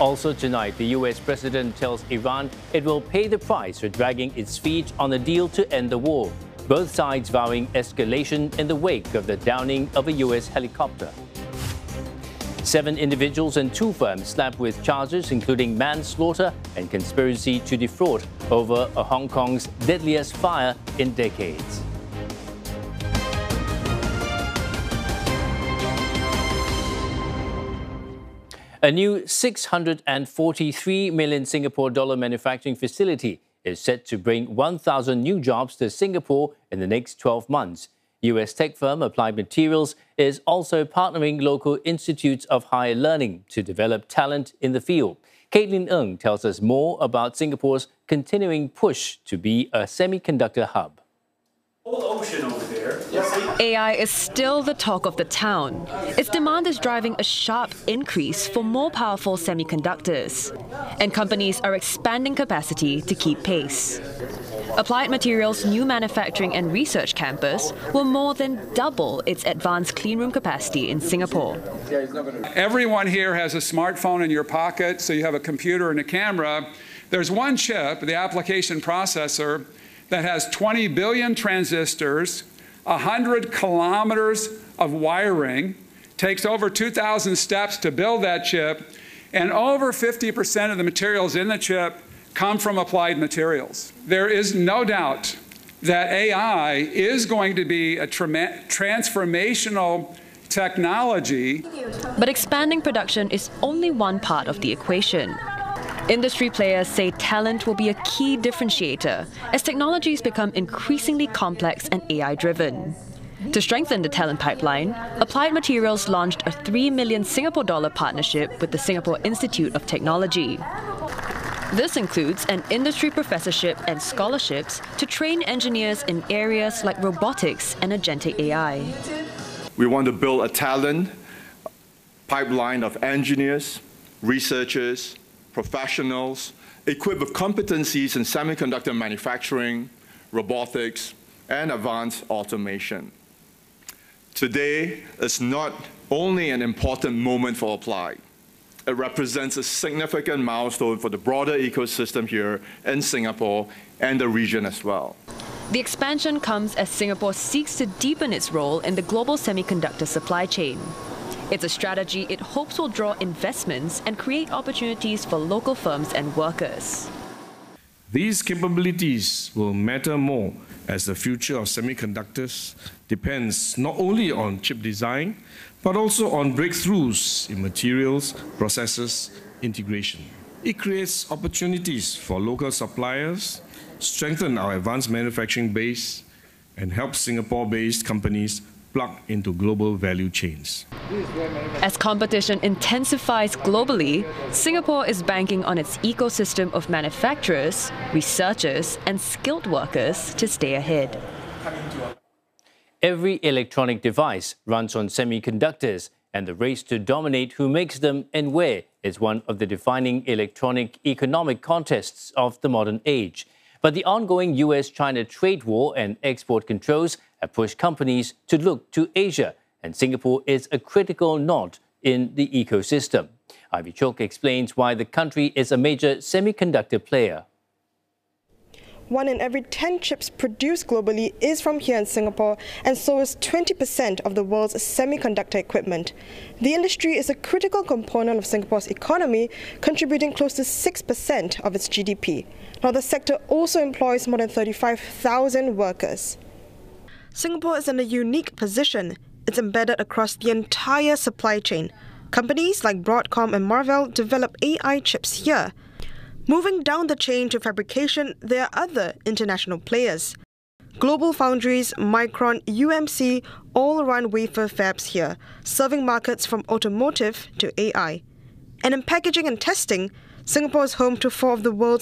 Also tonight, the US president tells Iran it will pay the price for dragging its feet on a deal to end the war. Both sides vowing escalation in the wake of the downing of a US helicopter. 7 individuals and 2 firms slapped with charges including manslaughter and conspiracy to defraud over Hong Kong's deadliest fire in decades. A new 643 million Singapore dollar manufacturing facility is set to bring 1,000 new jobs to Singapore in the next 12 months. US tech firm Applied Materials is also partnering local institutes of higher learning to develop talent in the field. Caitlin Ng tells us more about Singapore's continuing push to be a semiconductor hub. Ocean over there. AI is still the talk of the town. Its demand is driving a sharp increase for more powerful semiconductors, and companies are expanding capacity to keep pace. Applied Materials' new manufacturing and research campus will more than double its advanced cleanroom capacity in Singapore. Everyone here has a smartphone in your pocket, so you have a computer and a camera. There's one chip, the application processor, that has 20 billion transistors, 100 kilometers of wiring, takes over 2,000 steps to build that chip, and over 50% of the materials in the chip come from Applied Materials. There is no doubt that AI is going to be a transformational technology. But expanding production is only one part of the equation. Industry players say talent will be a key differentiator as technologies become increasingly complex and AI-driven. To strengthen the talent pipeline, Applied Materials launched a 3 million Singapore dollar partnership with the Singapore Institute of Technology. This includes an industry professorship and scholarships to train engineers in areas like robotics and agentic AI. We want to build a talent pipeline of engineers, researchers, professionals equipped with competencies in semiconductor manufacturing, robotics, and advanced automation. Today is not only an important moment for Applied, it represents a significant milestone for the broader ecosystem here in Singapore and the region as well. The expansion comes as Singapore seeks to deepen its role in the global semiconductor supply chain. It's a strategy it hopes will draw investments and create opportunities for local firms and workers. These capabilities will matter more as the future of semiconductors depends not only on chip design, but also on breakthroughs in materials, processes, integration. It creates opportunities for local suppliers, strengthen our advanced manufacturing base, and help Singapore-based companies plug into global value chains. As competition intensifies globally, Singapore is banking on its ecosystem of manufacturers, researchers, and skilled workers to stay ahead. Every electronic device runs on semiconductors, and the race to dominate who makes them and where is one of the defining electronic economic contests of the modern age. But the ongoing US-China trade war and export controls have pushed companies to look to Asia, and Singapore is a critical node in the ecosystem. Ivy Chok explains why the country is a major semiconductor player. 1 in every 10 chips produced globally is from here in Singapore, and so is 20% of the world's semiconductor equipment. The industry is a critical component of Singapore's economy, contributing close to 6% of its GDP. Now, the sector also employs more than 35,000 workers. Singapore is in a unique position. It's embedded across the entire supply chain. Companies like Broadcom and Marvell develop AI chips here. Moving down the chain to fabrication, there are other international players. Global Foundries, Micron, UMC all run wafer fabs here, serving markets from automotive to AI. And in packaging and testing, Singapore is home to 4 of the world's